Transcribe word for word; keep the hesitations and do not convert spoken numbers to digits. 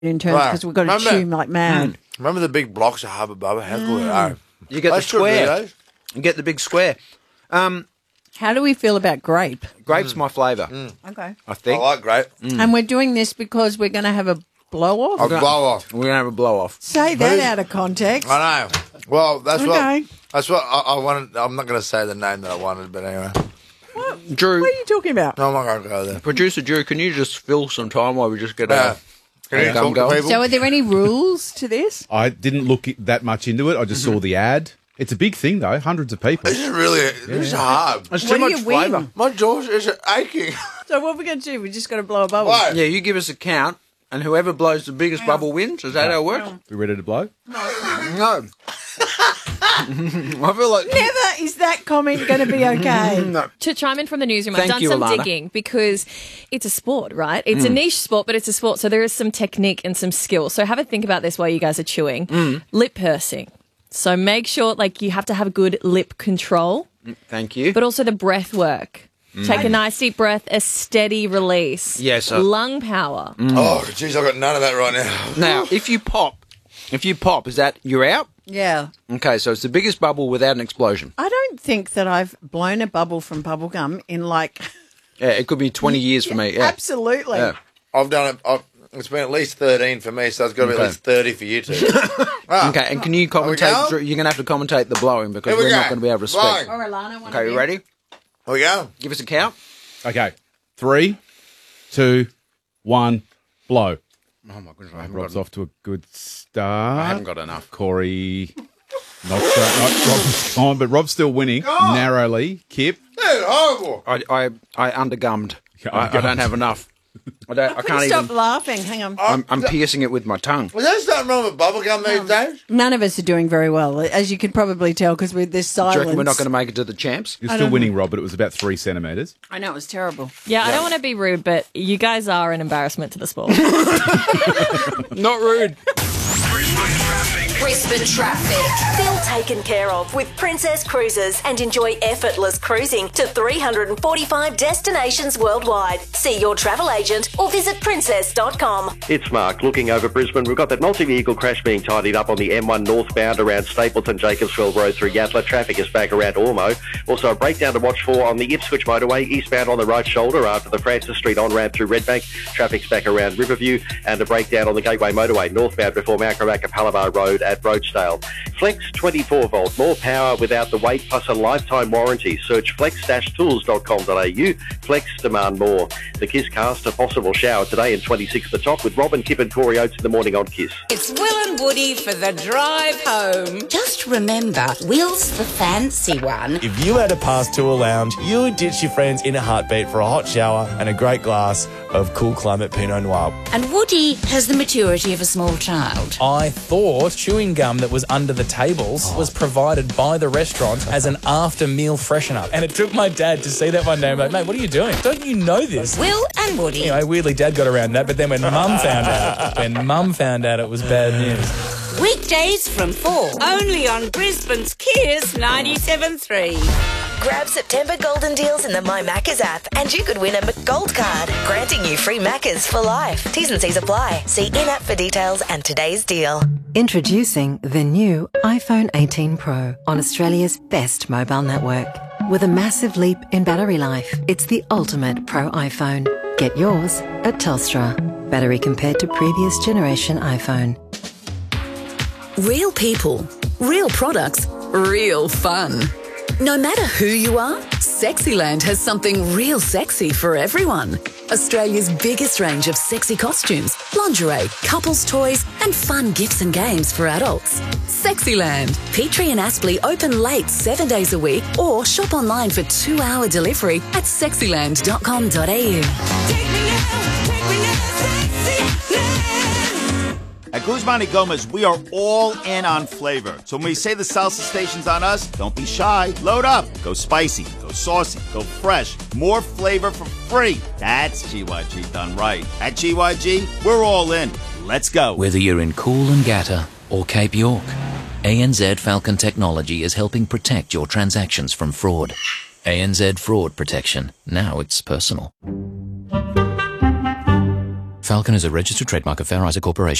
in terms Right. because we've got to Remember- chew like mad. Remember the big blocks of Hubba Bubba? How good they are. You get the Those should be square. those. You get the big square. Um, How do we feel about grape? grape's my flavour, Okay. I I think. like grape. And we're doing this because we're going to have a blow off. I'll blow off. We're going to have a blow-off. Say that Please. out of context. I know. Well, that's Okay. what. That's what I, I wanted. I'm not going to say the name that I wanted, but anyway. Drew, What are you talking about? No, I'm not going to go there. producer Drew, can you just fill some time while we just get Yeah. our, Can our you gum talk to going? people? So, are there any rules to this? I didn't look i- that much into it. I just saw the ad. It's a big thing, though. Hundreds of people. This is really. This is hard. There's What too do much you win? flavour. My jaws is aching. So, what are we going to do? We just got to blow a bubble. Why? Yeah, you give us a count, and whoever blows the biggest bubble wins. Is that how it works? We ready to blow? No. I feel like... Never is that comment going to be okay. No. To chime in from the newsroom, Thank I've done you, some Alana. digging because it's a sport, right? It's a niche sport, but it's a sport, so there is some technique and some skill. So have a think about this while you guys are chewing. Lip pursing. So make sure, like, you have to have good lip control, Thank you. but also the breath work. Take a nice deep breath, a steady release. Yes, sir. Lung power. Oh, jeez, I've got none of that right now. Now, if you pop, if you pop, is that you're out? Yeah. Okay, so it's the biggest bubble without an explosion. I don't think that I've blown a bubble from bubblegum in like. Yeah, it could be twenty years for me. Yeah. Absolutely. Yeah. I've done it. I've, it's been at least thirteen for me, so it's got to be Okay. at least thirty for you two. Ah, Okay, and can you Here we commentate? go. Drew- You're going to have to commentate the blowing because Here we we're go. not going to be able to speak. Blowing. Or Alana, one Okay, of you ready? Here we go. Give us a count. Okay. Three, two, one, blow. Oh my goodness, I haven't, Rob's got, off to a good start. I haven't got enough. Corey, not, so, not Rob's on, but Rob's still winning narrowly. Kip, That's horrible. I I, I undergummed. Yeah, I, I undergummed. don't have enough. I don't. I can't Stop even. laughing. Hang on. I'm, I'm piercing it with my tongue. Was there something wrong with bubblegum these days? None of us are doing very well, as you could probably tell, because with this Do you silence. reckon we're not going to make it to the champs? you're still winning, Rob, but it was about three centimetres. I know, it was terrible. Yeah, I don't want to be rude, but you guys are an embarrassment to the sport. Not rude. Brisbane traffic. Feel taken care of with Princess Cruises and enjoy effortless cruising to three hundred forty-five destinations worldwide. See your travel agent or visit princess dot com. It's Mark. Looking over Brisbane, we've got that multi-vehicle crash being tidied up on the M one northbound around Stapleton, Jacobsville Road through Yatala. Traffic is back around Ormo. Also a breakdown to watch for on the Ipswich motorway, eastbound on the right shoulder after the Francis Street on-ramp through Redbank. Traffic's back around Riverview, and a breakdown on the Gateway motorway northbound before Mount Caracca Palabar Road at Roachdale. Flex twenty-four volt, more power without the weight plus a lifetime warranty. Search flex dash tools dot com dot a u. Flex, demand more. The Kiss cast, a possible shower today and twenty-six at the top with Robin, Kip and Corey Oates in the morning on Kiss. It's Will and Woody for the drive home. Just remember, Will's the fancy one. If you had a pass to a lounge, you would ditch your friends in a heartbeat for a hot shower and a great glass of cool climate Pinot Noir. And Woody has the maturity of a small child. I thought chewing gum that was under the tables was provided by the restaurant as an after-meal freshener. And it took my dad to see that one day and be like, mate, what are you doing? Don't you know this? Will and Woody. Anyway, weirdly, Dad got around that, but then when Mum found out, when Mum found out, it was bad news. Weekdays from four. Only on Brisbane's Kiss ninety-seven point three. Grab September golden deals in the My Maccas app and you could win a McGold card, granting you free Maccas for life. T's and C's apply. See in-app for details and today's deal. Introducing the new iPhone eighteen Pro on Australia's best mobile network. With a massive leap in battery life, it's the ultimate Pro iPhone. Get yours at Telstra. Battery compared to previous generation iPhone. Real people, real products, real fun. No matter who you are, Sexyland has something real sexy for everyone. Australia's biggest range of sexy costumes, lingerie, couples toys and fun gifts and games for adults. Sexyland. Petrie and Aspley open late seven days a week or shop online for two-hour delivery at sexyland dot com dot a u. At Guzman y Gomez, we are all in on flavor. So when we say the salsa station's on us, don't be shy. Load up. Go spicy, go saucy, go fresh. More flavor for free. That's G Y G done right. At G Y G, we're all in. Let's go. Whether you're in Coolangatta or Cape York, A N Z Falcon Technology is helping protect your transactions from fraud. A N Z Fraud Protection. Now it's personal. Falcon is a registered trademark of Fair Isaac Corporation.